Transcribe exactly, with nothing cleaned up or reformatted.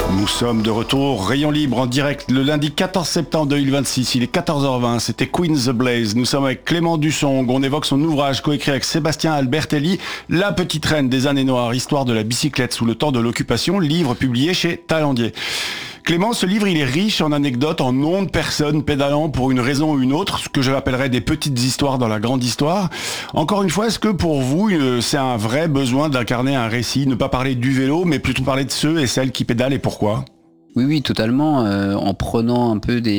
Nous sommes de retour, Rayon Libre en direct le lundi quatorze septembre deux mille vingt-six, il est quatorze heures vingt, c'était Queen the Blaze. Nous sommes avec Clément Dussong, on évoque son ouvrage coécrit avec Sébastien Albertelli, La petite reine des années noires, histoire de la bicyclette sous le temps de l'occupation, livre publié chez Talandier. Clément, ce livre, il est riche en anecdotes, en noms de personnes pédalant pour une raison ou une autre, ce que je appellerais des petites histoires dans la grande histoire. Encore une fois, est-ce que pour vous, c'est un vrai besoin d'incarner un récit, ne pas parler du vélo, mais plutôt parler de ceux et celles qui pédalent et pourquoi ? Oui, oui, totalement, euh, en prenant un peu des